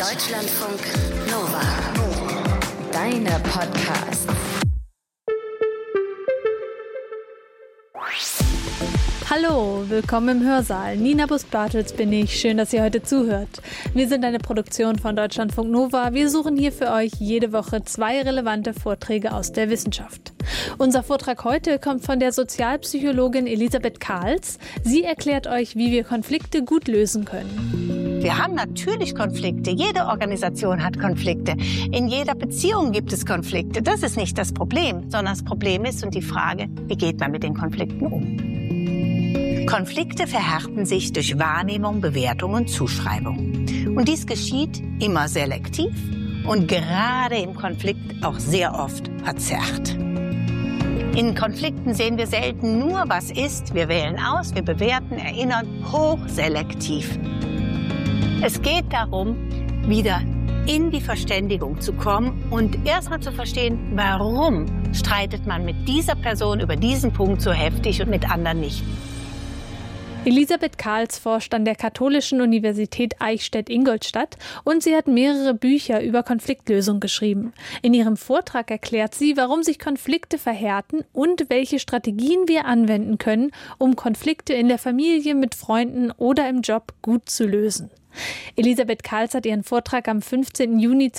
Deutschlandfunk Nova. Deine Podcast. Hallo, willkommen im Hörsaal. Nina Bust-Bartels bin ich. Schön, dass ihr heute zuhört. Wir sind eine Produktion von Deutschlandfunk Nova. Wir suchen hier für euch jede Woche 2 relevante Vorträge aus der Wissenschaft. Unser Vortrag heute kommt von der Sozialpsychologin Elisabeth Karls. Sie erklärt euch, wie wir Konflikte gut lösen können. Wir haben natürlich Konflikte. Jede Organisation hat Konflikte. In jeder Beziehung gibt es Konflikte. Das ist nicht das Problem, sondern das Problem ist und die Frage, wie geht man mit den Konflikten um? Konflikte verhärten sich durch Wahrnehmung, Bewertung und Zuschreibung. Und dies geschieht immer selektiv und gerade im Konflikt auch sehr oft verzerrt. In Konflikten sehen wir selten nur, was ist. Wir wählen aus, wir bewerten, erinnern, hochselektiv. Es geht darum, wieder in die Verständigung zu kommen und erstmal zu verstehen, warum streitet man mit dieser Person über diesen Punkt so heftig und mit anderen nicht. Elisabeth Karls forscht an der Katholischen Universität Eichstätt-Ingolstadt und sie hat mehrere Bücher über Konfliktlösung geschrieben. In ihrem Vortrag erklärt sie, warum sich Konflikte verhärten und welche Strategien wir anwenden können, um Konflikte in der Familie, mit Freunden oder im Job gut zu lösen. Elisabeth Karls hat ihren Vortrag am 15. Juni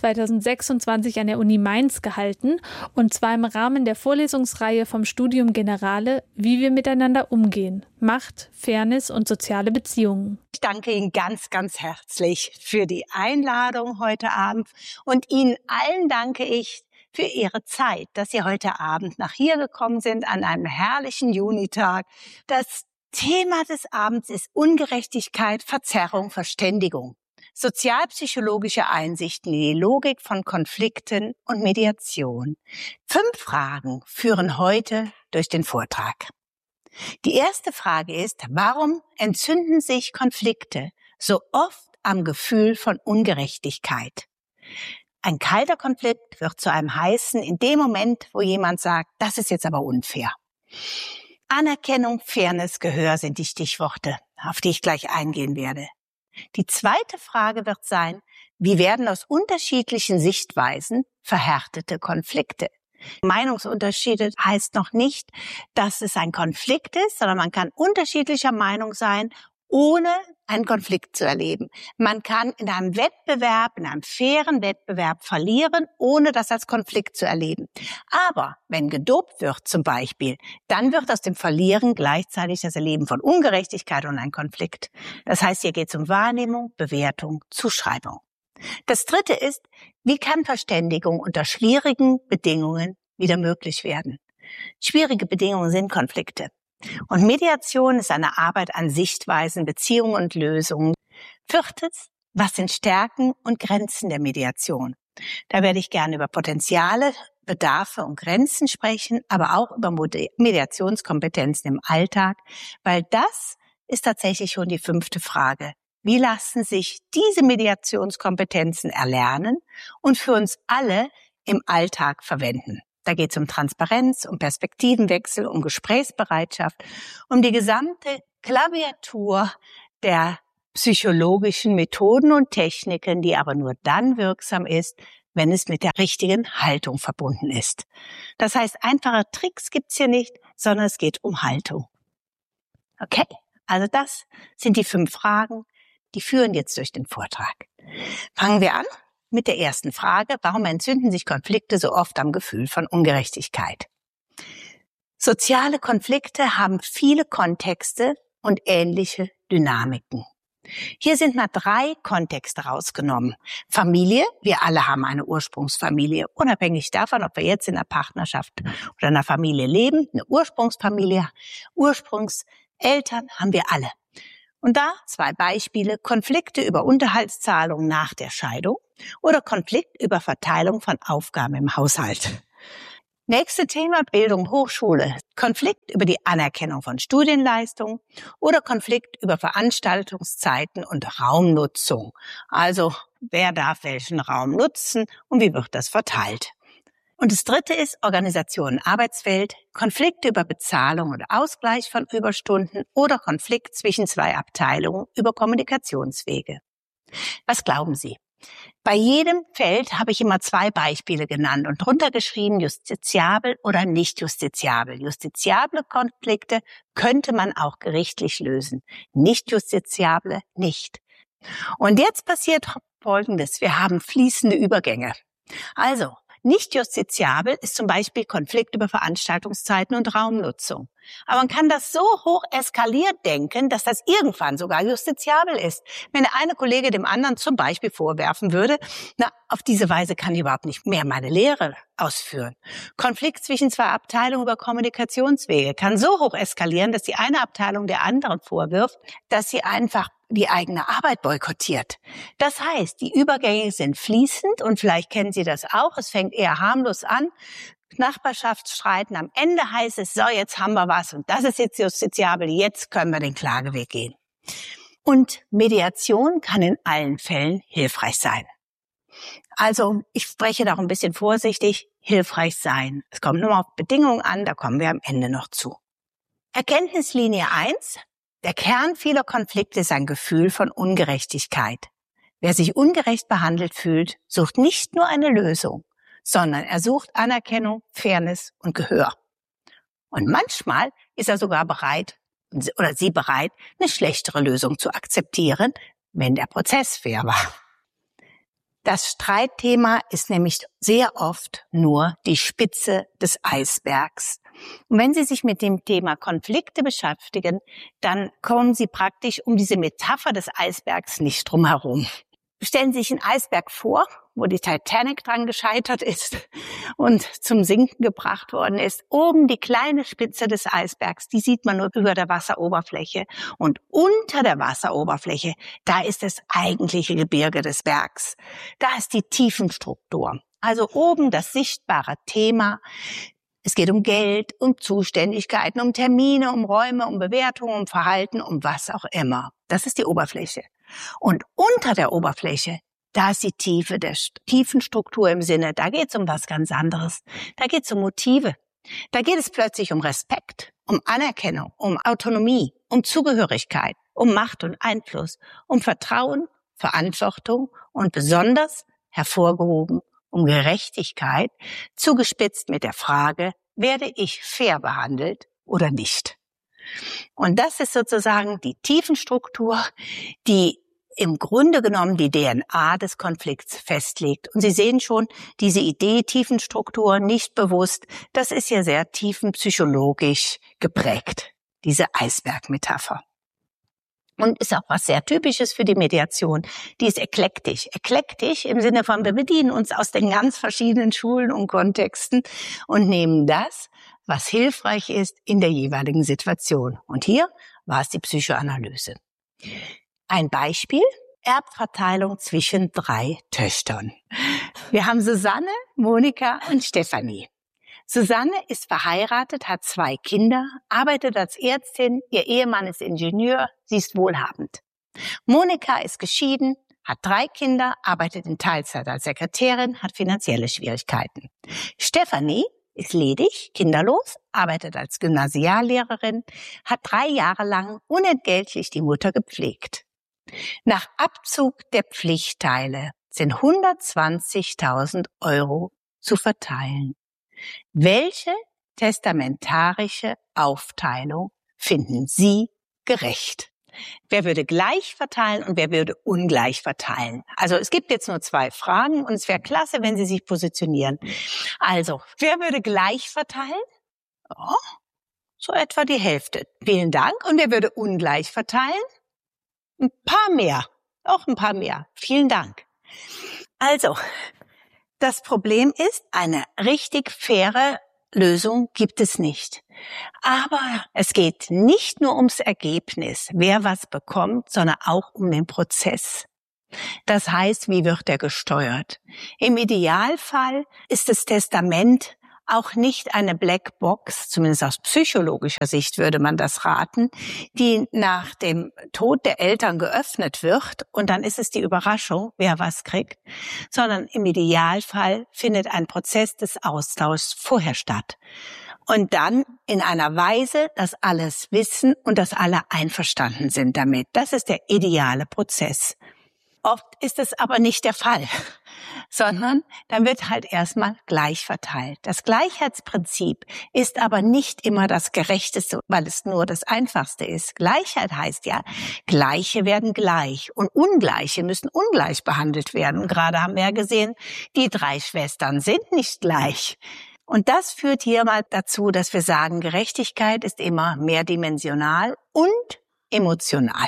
2026 an der Uni Mainz gehalten, und zwar im Rahmen der Vorlesungsreihe vom Studium Generale, wie wir miteinander umgehen, Macht, Fairness und soziale Beziehungen. Ich danke Ihnen ganz, ganz herzlich für die Einladung heute Abend und Ihnen allen danke ich für Ihre Zeit, dass Sie heute Abend nach hier gekommen sind an einem herrlichen Junitag. Das Thema des Abends ist Ungerechtigkeit, Verzerrung, Verständigung. Sozialpsychologische Einsichten in die Logik von Konflikten und Mediation. 5 Fragen führen heute durch den Vortrag. Die erste Frage ist, warum entzünden sich Konflikte so oft am Gefühl von Ungerechtigkeit? Ein kalter Konflikt wird zu einem heißen in dem Moment, wo jemand sagt, das ist jetzt aber unfair. Anerkennung, Fairness, Gehör sind die Stichworte, auf die ich gleich eingehen werde. Die zweite Frage wird sein, wie werden aus unterschiedlichen Sichtweisen verhärtete Konflikte? Meinungsunterschiede heißt noch nicht, dass es ein Konflikt ist, sondern man kann unterschiedlicher Meinung sein, ohne einen Konflikt zu erleben. Man kann in einem Wettbewerb, in einem fairen Wettbewerb verlieren, ohne das als Konflikt zu erleben. Aber wenn gedopt wird zum Beispiel, dann wird aus dem Verlieren gleichzeitig das Erleben von Ungerechtigkeit und ein Konflikt. Das heißt, hier geht es um Wahrnehmung, Bewertung, Zuschreibung. Das dritte ist, wie kann Verständigung unter schwierigen Bedingungen wieder möglich werden? Schwierige Bedingungen sind Konflikte. Und Mediation ist eine Arbeit an Sichtweisen, Beziehungen und Lösungen. 4. Was sind Stärken und Grenzen der Mediation? Da werde ich gerne über Potenziale, Bedarfe und Grenzen sprechen, aber auch über Mediationskompetenzen im Alltag, weil das ist tatsächlich schon die 5. Frage. Wie lassen sich diese Mediationskompetenzen erlernen und für uns alle im Alltag verwenden? Da geht es um Transparenz, um Perspektivenwechsel, um Gesprächsbereitschaft, um die gesamte Klaviatur der psychologischen Methoden und Techniken, die aber nur dann wirksam ist, wenn es mit der richtigen Haltung verbunden ist. Das heißt, einfache Tricks gibt's hier nicht, sondern es geht um Haltung. Okay, also das sind die 5 Fragen, die führen jetzt durch den Vortrag. Fangen wir an mit der ersten Frage, warum entzünden sich Konflikte so oft am Gefühl von Ungerechtigkeit? Soziale Konflikte haben viele Kontexte und ähnliche Dynamiken. Hier sind mal 3 Kontexte rausgenommen. Familie, wir alle haben eine Ursprungsfamilie, unabhängig davon, ob wir jetzt in einer Partnerschaft oder einer Familie leben. Eine Ursprungsfamilie, Ursprungseltern haben wir alle. Und da 2 Beispiele, Konflikte über Unterhaltszahlungen nach der Scheidung oder Konflikt über Verteilung von Aufgaben im Haushalt. Nächste Thema, Bildung, Hochschule. Konflikt über die Anerkennung von Studienleistungen oder Konflikt über Veranstaltungszeiten und Raumnutzung. Also, wer darf welchen Raum nutzen und wie wird das verteilt? Und das 3. ist Organisation, Arbeitswelt, Konflikte über Bezahlung und Ausgleich von Überstunden oder Konflikt zwischen 2 Abteilungen über Kommunikationswege. Was glauben Sie? Bei jedem Feld habe ich immer 2 Beispiele genannt und drunter geschrieben, justiziabel oder nicht justiziabel. Justiziable Konflikte könnte man auch gerichtlich lösen, nicht justiziable nicht. Und jetzt passiert Folgendes, wir haben fließende Übergänge. Also, nicht justiziabel ist zum Beispiel Konflikt über Veranstaltungszeiten und Raumnutzung. Aber man kann das so hoch eskaliert denken, dass das irgendwann sogar justiziabel ist. Wenn der eine Kollege dem anderen zum Beispiel vorwerfen würde, auf diese Weise kann ich überhaupt nicht mehr meine Lehre ausführen. Konflikt zwischen 2 Abteilungen über Kommunikationswege kann so hoch eskalieren, dass die eine Abteilung der anderen vorwirft, dass sie einfach die eigene Arbeit boykottiert. Das heißt, die Übergänge sind fließend und vielleicht kennen Sie das auch. Es fängt eher harmlos an. Nachbarschaftsstreiten. Am Ende heißt es, so, jetzt haben wir was und das ist jetzt justiziabel, jetzt können wir den Klageweg gehen. Und Mediation kann in allen Fällen hilfreich sein. Also, ich spreche da auch ein bisschen vorsichtig, hilfreich sein. Es kommt nur auf Bedingungen an, da kommen wir am Ende noch zu. Erkenntnislinie 1. Der Kern vieler Konflikte ist ein Gefühl von Ungerechtigkeit. Wer sich ungerecht behandelt fühlt, sucht nicht nur eine Lösung, sondern er sucht Anerkennung, Fairness und Gehör. Und manchmal ist er sogar bereit, oder sie bereit, eine schlechtere Lösung zu akzeptieren, wenn der Prozess fair war. Das Streitthema ist nämlich sehr oft nur die Spitze des Eisbergs. Und wenn Sie sich mit dem Thema Konflikte beschäftigen, dann kommen Sie praktisch um diese Metapher des Eisbergs nicht drum herum. Stellen Sie sich einen Eisberg vor, wo die Titanic dran gescheitert ist und zum Sinken gebracht worden ist. Oben die kleine Spitze des Eisbergs, die sieht man nur über der Wasseroberfläche. Und unter der Wasseroberfläche, da ist das eigentliche Gebirge des Bergs. Da ist die Tiefenstruktur. Also oben das sichtbare Thema. Es geht um Geld, um Zuständigkeiten, um Termine, um Räume, um Bewertungen, um Verhalten, um was auch immer. Das ist die Oberfläche. Und unter der Oberfläche, da ist die Tiefe der Tiefenstruktur im Sinne, da geht es um was ganz anderes. Da geht es um Motive. Da geht es plötzlich um Respekt, um Anerkennung, um Autonomie, um Zugehörigkeit, um Macht und Einfluss, um Vertrauen, Verantwortung und besonders hervorgehoben um Gerechtigkeit, zugespitzt mit der Frage, werde ich fair behandelt oder nicht? Und das ist sozusagen die Tiefenstruktur, die im Grunde genommen die DNA des Konflikts festlegt. Und Sie sehen schon, diese Idee Tiefenstruktur, nicht bewusst, das ist ja sehr tiefenpsychologisch geprägt, diese Eisbergmetapher. Und ist auch was sehr Typisches für die Mediation. Die ist eklektisch. Eklektisch im Sinne von, wir bedienen uns aus den ganz verschiedenen Schulen und Kontexten und nehmen das, was hilfreich ist in der jeweiligen Situation. Und hier war es die Psychoanalyse. Ein Beispiel, Erbverteilung zwischen 3 Töchtern. Wir haben Susanne, Monika und Stefanie. Susanne ist verheiratet, hat 2 Kinder, arbeitet als Ärztin, ihr Ehemann ist Ingenieur, sie ist wohlhabend. Monika ist geschieden, hat 3 Kinder, arbeitet in Teilzeit als Sekretärin, hat finanzielle Schwierigkeiten. Stefanie ist ledig, kinderlos, arbeitet als Gymnasiallehrerin, hat 3 Jahre lang unentgeltlich die Mutter gepflegt. Nach Abzug der Pflichtteile sind 120.000 € zu verteilen. Welche testamentarische Aufteilung finden Sie gerecht? Wer würde gleich verteilen und wer würde ungleich verteilen? Also es gibt jetzt nur 2 Fragen und es wäre klasse, wenn Sie sich positionieren. Also, wer würde gleich verteilen? Oh, so etwa die Hälfte. Vielen Dank. Und wer würde ungleich verteilen? Ein paar mehr. Auch ein paar mehr. Vielen Dank. Also, das Problem ist, eine richtig faire Lösung gibt es nicht. Aber es geht nicht nur ums Ergebnis, wer was bekommt, sondern auch um den Prozess. Das heißt, wie wird er gesteuert? Im Idealfall ist das Testament auch nicht eine Blackbox, zumindest aus psychologischer Sicht würde man das raten, die nach dem Tod der Eltern geöffnet wird und dann ist es die Überraschung, wer was kriegt, sondern im Idealfall findet ein Prozess des Austauschs vorher statt. Und dann in einer Weise, dass alles wissen und dass alle einverstanden sind damit. Das ist der ideale Prozess. Oft ist es aber nicht der Fall, sondern dann wird halt erstmal gleich verteilt. Das Gleichheitsprinzip ist aber nicht immer das Gerechteste, weil es nur das Einfachste ist. Gleichheit heißt ja, Gleiche werden gleich und Ungleiche müssen ungleich behandelt werden. Und gerade haben wir ja gesehen, die 3 Schwestern sind nicht gleich. Und das führt hier mal dazu, dass wir sagen, Gerechtigkeit ist immer mehrdimensional und emotional.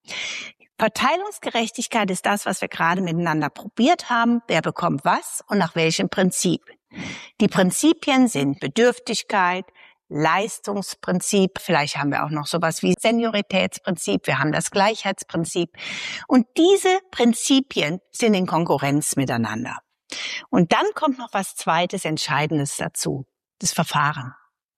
Verteilungsgerechtigkeit ist das, was wir gerade miteinander probiert haben. Wer bekommt was und nach welchem Prinzip? Die Prinzipien sind Bedürftigkeit, Leistungsprinzip, vielleicht haben wir auch noch sowas wie Senioritätsprinzip, wir haben das Gleichheitsprinzip. Und diese Prinzipien sind in Konkurrenz miteinander. Und dann kommt noch was Zweites Entscheidendes dazu, das Verfahren.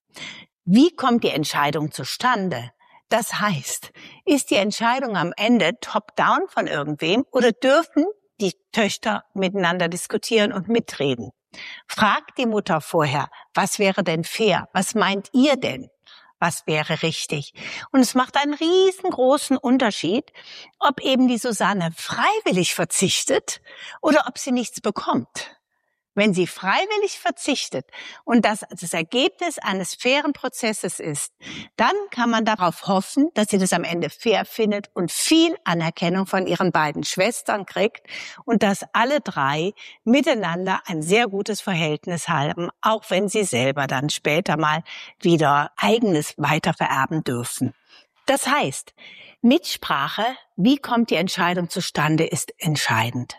Wie kommt die Entscheidung zustande? Das heißt, ist die Entscheidung am Ende top-down von irgendwem oder dürfen die Töchter miteinander diskutieren und mitreden? Fragt die Mutter vorher, was wäre denn fair? Was meint ihr denn? Was wäre richtig? Und es macht einen riesengroßen Unterschied, ob eben die Susanne freiwillig verzichtet oder ob sie nichts bekommt. Wenn sie freiwillig verzichtet und das Ergebnis eines fairen Prozesses ist, dann kann man darauf hoffen, dass sie das am Ende fair findet und viel Anerkennung von ihren beiden Schwestern kriegt und dass alle 3 miteinander ein sehr gutes Verhältnis haben, auch wenn sie selber dann später mal wieder Eigenes weitervererben dürfen. Das heißt, Mitsprache, wie kommt die Entscheidung zustande, ist entscheidend.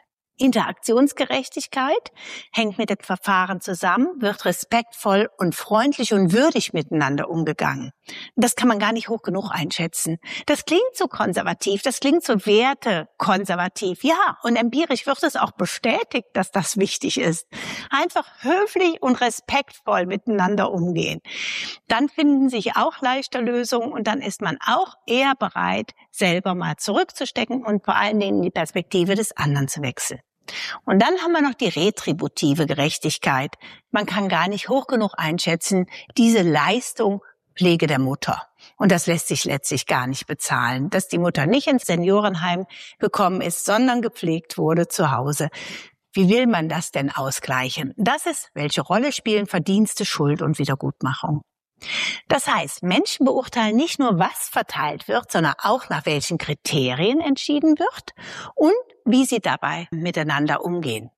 Interaktionsgerechtigkeit hängt mit dem Verfahren zusammen, wird respektvoll und freundlich und würdig miteinander umgegangen. Das kann man gar nicht hoch genug einschätzen. Das klingt so konservativ, das klingt so wertekonservativ. Ja, und empirisch wird es auch bestätigt, dass das wichtig ist. Einfach höflich und respektvoll miteinander umgehen. Dann finden sich auch leichter Lösungen und dann ist man auch eher bereit, selber mal zurückzustecken und vor allen Dingen die Perspektive des anderen zu wechseln. Und dann haben wir noch die retributive Gerechtigkeit. Man kann gar nicht hoch genug einschätzen, diese Leistung Pflege der Mutter. Und das lässt sich letztlich gar nicht bezahlen, dass die Mutter nicht ins Seniorenheim gekommen ist, sondern gepflegt wurde zu Hause. Wie will man das denn ausgleichen? Das ist, welche Rolle spielen Verdienste, Schuld und Wiedergutmachung. Das heißt, Menschen beurteilen nicht nur, was verteilt wird, sondern auch nach welchen Kriterien entschieden wird und wie sie dabei miteinander umgehen.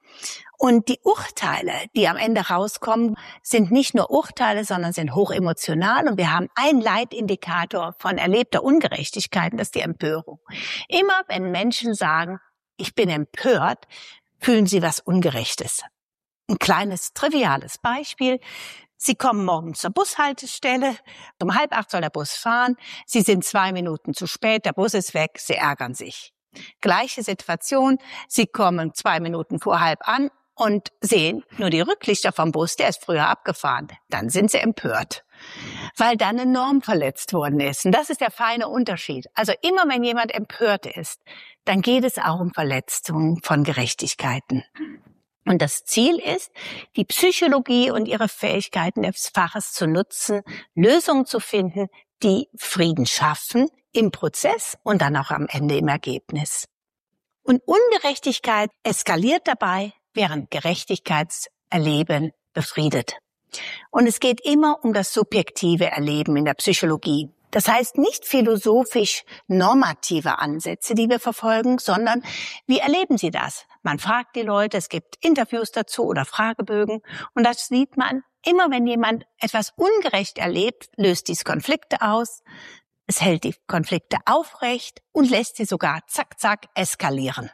Und die Urteile, die am Ende rauskommen, sind nicht nur Urteile, sondern sind hochemotional. Und wir haben einen Leitindikator von erlebter Ungerechtigkeit, das ist die Empörung. Immer wenn Menschen sagen, ich bin empört, fühlen sie was Ungerechtes. Ein kleines, triviales Beispiel. Sie kommen morgen zur Bushaltestelle, um 7:30 soll der Bus fahren, Sie sind 2 Minuten zu spät, der Bus ist weg, Sie ärgern sich. Gleiche Situation, Sie kommen 2 Minuten vor 7:30 an und sehen nur die Rücklichter vom Bus, der ist früher abgefahren. Dann sind Sie empört, weil dann eine Norm verletzt worden ist. Und das ist der feine Unterschied. Also immer wenn jemand empört ist, dann geht es auch um Verletzungen von Gerechtigkeiten. Und das Ziel ist, die Psychologie und ihre Fähigkeiten des Faches zu nutzen, Lösungen zu finden, die Frieden schaffen im Prozess und dann auch am Ende im Ergebnis. Und Ungerechtigkeit eskaliert dabei, während Gerechtigkeitserleben befriedet. Und es geht immer um das subjektive Erleben in der Psychologie. Das heißt nicht philosophisch normative Ansätze, die wir verfolgen, sondern wie erleben Sie das? Man fragt die Leute, es gibt Interviews dazu oder Fragebögen und das sieht man, immer wenn jemand etwas ungerecht erlebt, löst dies Konflikte aus, es hält die Konflikte aufrecht und lässt sie sogar zack, zack eskalieren.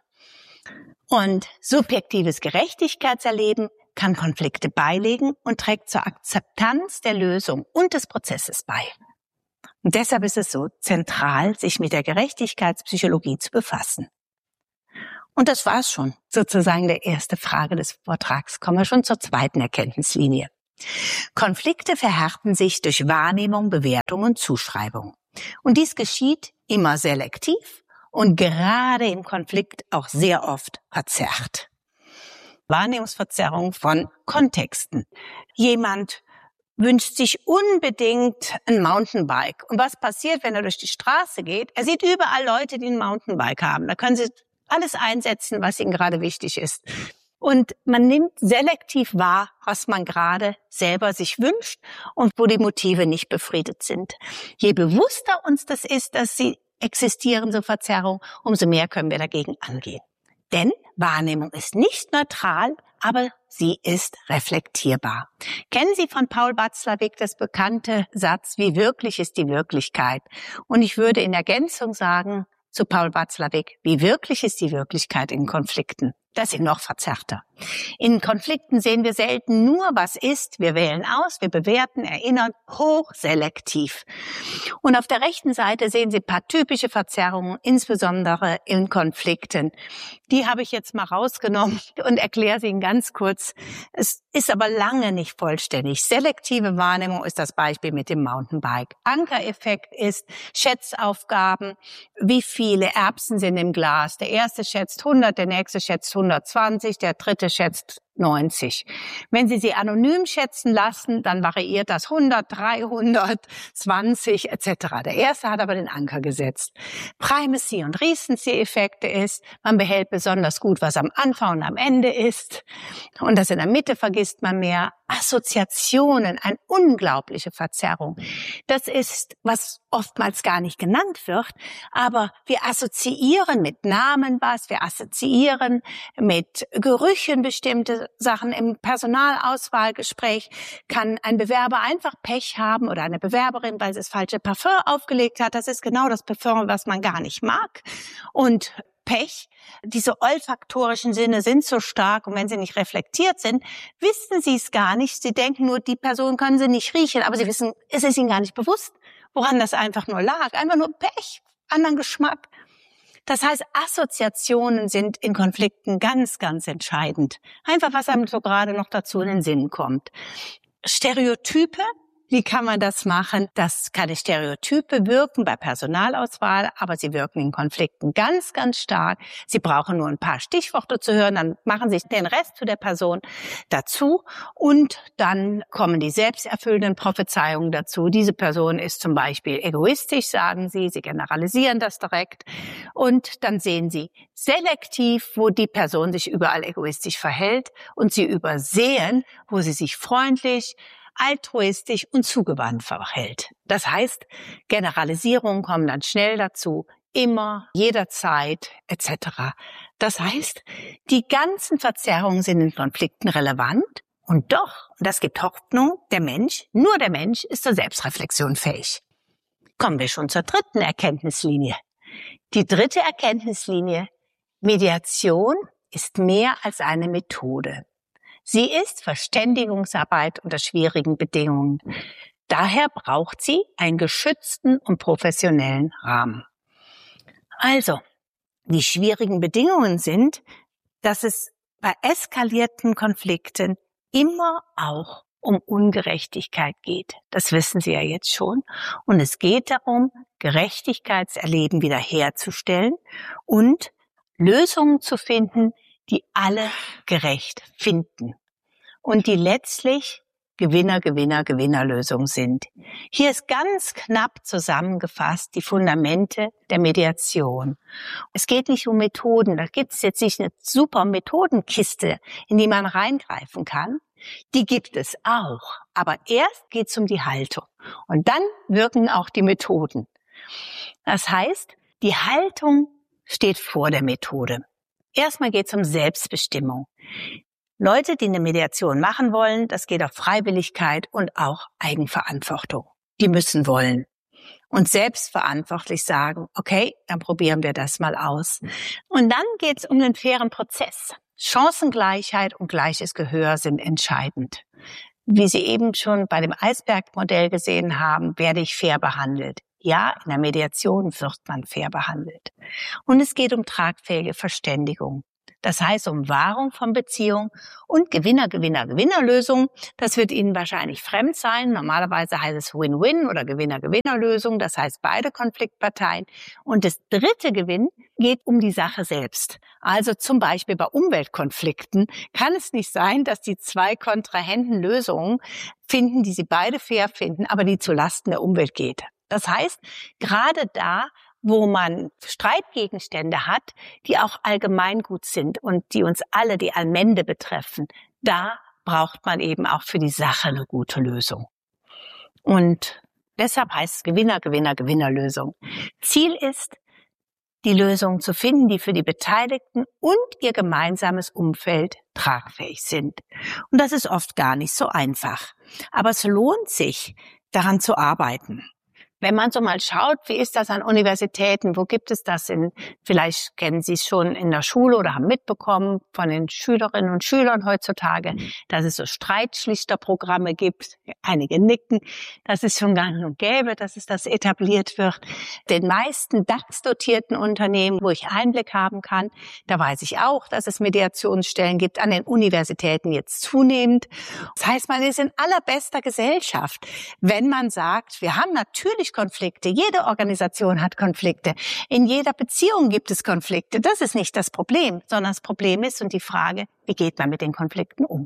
Und subjektives Gerechtigkeitserleben kann Konflikte beilegen und trägt zur Akzeptanz der Lösung und des Prozesses bei. Und deshalb ist es so zentral, sich mit der Gerechtigkeitspsychologie zu befassen. Und das war's schon, sozusagen der erste Frage des Vortrags. Kommen wir schon zur zweiten Erkenntnislinie. Konflikte verhärten sich durch Wahrnehmung, Bewertung und Zuschreibung. Und dies geschieht immer selektiv und gerade im Konflikt auch sehr oft verzerrt. Wahrnehmungsverzerrung von Kontexten. Jemand wünscht sich unbedingt ein Mountainbike. Und was passiert, wenn er durch die Straße geht? Er sieht überall Leute, die ein Mountainbike haben. Da können Sie Alles einsetzen, was Ihnen gerade wichtig ist. Und man nimmt selektiv wahr, was man gerade selber sich wünscht und wo die Motive nicht befriedet sind. Je bewusster uns das ist, dass sie existieren, so Verzerrungen, umso mehr können wir dagegen angehen. Denn Wahrnehmung ist nicht neutral, aber sie ist reflektierbar. Kennen Sie von Paul Watzlawick das bekannte Satz, wie wirklich ist die Wirklichkeit? Und ich würde in Ergänzung sagen zu Paul Watzlawick, wie wirklich ist die Wirklichkeit in Konflikten? Das ist noch verzerrter. In Konflikten sehen wir selten nur, was ist. Wir wählen aus, wir bewerten, erinnern, hochselektiv. Und auf der rechten Seite sehen Sie ein paar typische Verzerrungen, insbesondere in Konflikten. Die habe ich jetzt mal rausgenommen und erkläre sie Ihnen ganz kurz. Es ist aber lange nicht vollständig. Selektive Wahrnehmung ist das Beispiel mit dem Mountainbike. Ankereffekt ist Schätzaufgaben. Wie viele Erbsen sind im Glas? Der erste schätzt 100, der nächste schätzt 120, der dritte schätzt 90. Wenn Sie sie anonym schätzen lassen, dann variiert das 100, 300, 20 etc. Der erste hat aber den Anker gesetzt. Primacy- und Recency-Effekte ist, man behält besonders gut, was am Anfang und am Ende ist. Und das in der Mitte vergisst man mehr. Assoziationen, eine unglaubliche Verzerrung. Das ist, was oftmals gar nicht genannt wird, aber wir assoziieren mit Namen was, wir assoziieren mit Gerüchen bestimmte Sachen. Im Personalauswahlgespräch kann ein Bewerber einfach Pech haben oder eine Bewerberin, weil sie das falsche Parfum aufgelegt hat. Das ist genau das Parfum, was man gar nicht mag. Und Pech, diese olfaktorischen Sinne sind so stark und wenn sie nicht reflektiert sind, wissen sie es gar nicht. Sie denken nur, die Person können sie nicht riechen, aber sie wissen, es ist ihnen gar nicht bewusst, woran das einfach nur lag. Einfach nur Pech, anderen Geschmack. Das heißt, Assoziationen sind in Konflikten ganz, ganz entscheidend. Einfach, was einem so gerade noch dazu in den Sinn kommt. Stereotype. Wie kann man das machen? Das keine Stereotype wirken bei Personalauswahl, aber sie wirken in Konflikten ganz, ganz stark. Sie brauchen nur ein paar Stichworte zu hören, dann machen Sie den Rest zu der Person dazu und dann kommen die selbsterfüllenden Prophezeiungen dazu. Diese Person ist zum Beispiel egoistisch, sagen Sie, Sie generalisieren das direkt und dann sehen Sie selektiv, wo die Person sich überall egoistisch verhält und Sie übersehen, wo sie sich freundlich, altruistisch und zugewandt verhält. Das heißt, Generalisierungen kommen dann schnell dazu, immer, jederzeit etc. Das heißt, die ganzen Verzerrungen sind in Konflikten relevant und doch, und das gibt Hoffnung, der Mensch, nur der Mensch ist zur Selbstreflexion fähig. Kommen wir schon zur dritten Erkenntnislinie. Die dritte Erkenntnislinie, Mediation ist mehr als eine Methode. Sie ist Verständigungsarbeit unter schwierigen Bedingungen. Daher braucht sie einen geschützten und professionellen Rahmen. Also, die schwierigen Bedingungen sind, dass es bei eskalierten Konflikten immer auch um Ungerechtigkeit geht. Das wissen Sie ja jetzt schon. Und es geht darum, Gerechtigkeitserleben wiederherzustellen und Lösungen zu finden, die alle gerecht finden und die letztlich Gewinner-Gewinner-Gewinnerlösung sind. Hier ist ganz knapp zusammengefasst die Fundamente der Mediation. Es geht nicht um Methoden, da gibt es jetzt nicht eine super Methodenkiste, in die man reingreifen kann. Die gibt es auch, aber erst geht es um die Haltung und dann wirken auch die Methoden. Das heißt, die Haltung steht vor der Methode. Erstmal geht es um Selbstbestimmung. Leute, die eine Mediation machen wollen, das geht auf Freiwilligkeit und auch Eigenverantwortung. Die müssen wollen und selbstverantwortlich sagen, okay, dann probieren wir das mal aus. Und dann geht es um den fairen Prozess. Chancengleichheit und gleiches Gehör sind entscheidend. Wie Sie eben schon bei dem Eisbergmodell gesehen haben, werde ich fair behandelt. Ja, in der Mediation wird man fair behandelt. Und es geht um tragfähige Verständigung. Das heißt um Wahrung von Beziehungen und Gewinner-Gewinner-Gewinner-Lösung. Das wird Ihnen wahrscheinlich fremd sein. Normalerweise heißt es Win-Win oder Gewinner-Gewinner-Lösung. Das heißt beide Konfliktparteien. Und das dritte Gewinn geht um die Sache selbst. Also zum Beispiel bei Umweltkonflikten kann es nicht sein, dass die zwei Kontrahenten Lösungen finden, die sie beide fair finden, aber die zulasten der Umwelt geht. Das heißt, gerade da wo man Streitgegenstände hat, die auch allgemeingut sind und die uns alle, die Allmende betreffen, da braucht man eben auch für die Sache eine gute Lösung. Und deshalb heißt es Gewinner-Gewinner-Gewinner-Lösung. Ziel ist, die Lösungen zu finden, die für die Beteiligten und ihr gemeinsames Umfeld tragfähig sind. Und das ist oft gar nicht so einfach. Aber es lohnt sich, daran zu arbeiten. Wenn man so mal schaut, wie ist das an Universitäten, wo gibt es das vielleicht kennen Sie es schon in der Schule oder haben mitbekommen von den Schülerinnen und Schülern heutzutage, dass es so Streitschlichterprogramme gibt. Einige nicken, das ist schon gang und gäbe, dass es das etabliert wird. Den meisten DAX-dotierten Unternehmen, wo ich Einblick haben kann, da weiß ich auch, dass es Mediationsstellen gibt, an den Universitäten jetzt zunehmend. Das heißt, man ist in allerbester Gesellschaft, wenn man sagt, wir haben natürlich Konflikte. Jede Organisation hat Konflikte. In jeder Beziehung gibt es Konflikte. Das ist nicht das Problem, sondern das Problem ist und die Frage, wie geht man mit den Konflikten um?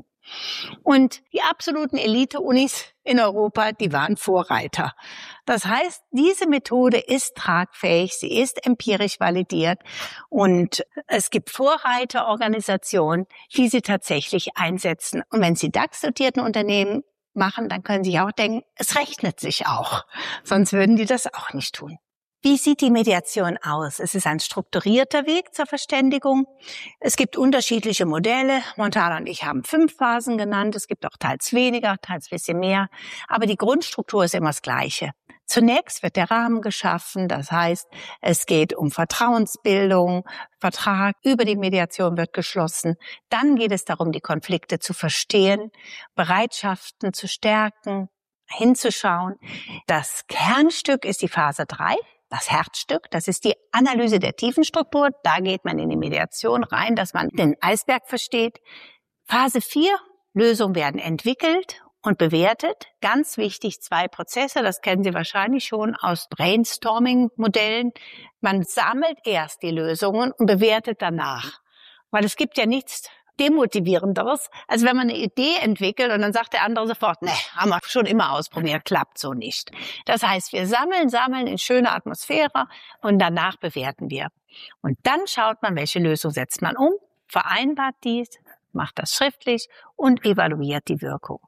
Und die absoluten Elite-Unis in Europa, die waren Vorreiter. Das heißt, diese Methode ist tragfähig, sie ist empirisch validiert und es gibt Vorreiterorganisationen, die sie tatsächlich einsetzen. Und wenn sie DAX-dotierten Unternehmen machen, dann können Sie sich auch denken, es rechnet sich auch. Sonst würden die das auch nicht tun. Wie sieht die Mediation aus? Es ist ein strukturierter Weg zur Verständigung. Es gibt unterschiedliche Modelle. Montana und ich haben 5 Phasen genannt. Es gibt auch teils weniger, teils ein bisschen mehr. Aber die Grundstruktur ist immer das Gleiche. Zunächst wird der Rahmen geschaffen. Das heißt, es geht um Vertrauensbildung. Vertrag über die Mediation wird geschlossen. Dann geht es darum, die Konflikte zu verstehen, Bereitschaften zu stärken, hinzuschauen. Das Kernstück ist die Phase 3. Das Herzstück, das ist die Analyse der Tiefenstruktur. Da geht man in die Mediation rein, dass man den Eisberg versteht. Phase 4, Lösungen werden entwickelt und bewertet. Ganz wichtig, 2 Prozesse, das kennen Sie wahrscheinlich schon aus Brainstorming-Modellen. Man sammelt erst die Lösungen und bewertet danach. Weil es gibt ja nichts Demotivierenderes, als wenn man eine Idee entwickelt und dann sagt der andere sofort, ne, haben wir schon immer ausprobiert, klappt so nicht. Das heißt, wir sammeln in schöner Atmosphäre und danach bewerten wir. Und dann schaut man, welche Lösung setzt man um, vereinbart dies, macht das schriftlich und evaluiert die Wirkung.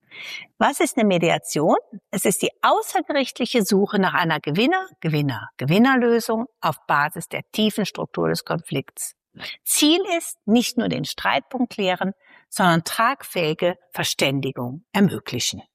Was ist eine Mediation? Es ist die außergerichtliche Suche nach einer Gewinner-Gewinner-Gewinnerlösung auf Basis der tiefen Struktur des Konflikts. Ziel ist, nicht nur den Streitpunkt klären, sondern tragfähige Verständigung ermöglichen.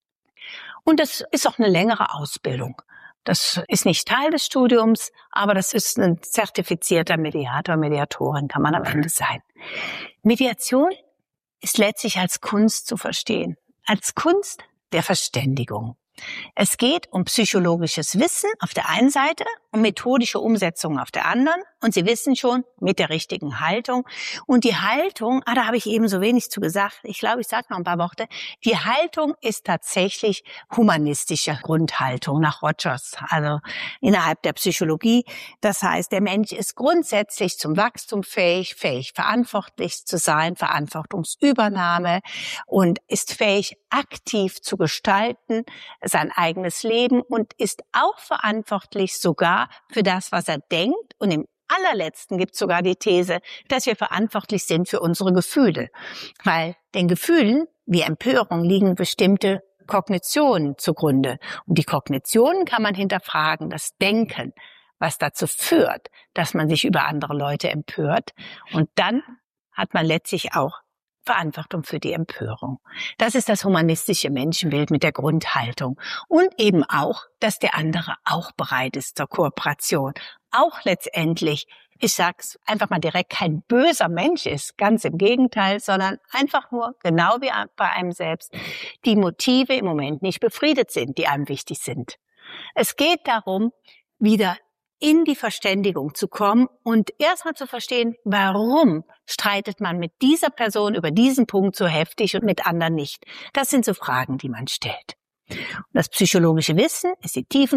Und das ist auch eine längere Ausbildung. Das ist nicht Teil des Studiums, aber das ist ein zertifizierter Mediator, Mediatorin kann man am Ende sein. Mediation ist letztlich als Kunst zu verstehen, als Kunst der Verständigung. Es geht um psychologisches Wissen auf der einen Seite und methodische Umsetzung auf der anderen. Und Sie wissen schon, mit der richtigen Haltung. Und die Haltung, da habe ich eben so wenig zu gesagt. Ich glaube, ich sage noch ein paar Worte. Die Haltung ist tatsächlich humanistische Grundhaltung nach Rogers, also innerhalb der Psychologie. Das heißt, der Mensch ist grundsätzlich zum Wachstum fähig, verantwortlich zu sein, Verantwortungsübernahme und ist fähig, aktiv zu gestalten, sein eigenes Leben und ist auch verantwortlich sogar für das, was er denkt. Und im allerletzten gibt es sogar die These, dass wir verantwortlich sind für unsere Gefühle. Weil den Gefühlen wie Empörung liegen bestimmte Kognitionen zugrunde. Und die Kognitionen kann man hinterfragen, das Denken, was dazu führt, dass man sich über andere Leute empört. Und dann hat man letztlich auch Verantwortung für die Empörung. Das ist das humanistische Menschenbild mit der Grundhaltung. Und eben auch, dass der andere auch bereit ist zur Kooperation. Auch letztendlich, ich sag's einfach mal direkt, kein böser Mensch ist, ganz im Gegenteil, sondern einfach nur, genau wie bei einem selbst, die Motive im Moment nicht befriedet sind, die einem wichtig sind. Es geht darum, wieder in die Verständigung zu kommen und erstmal zu verstehen, warum streitet man mit dieser Person über diesen Punkt so heftig und mit anderen nicht. Das sind so Fragen, die man stellt. Und das psychologische Wissen ist die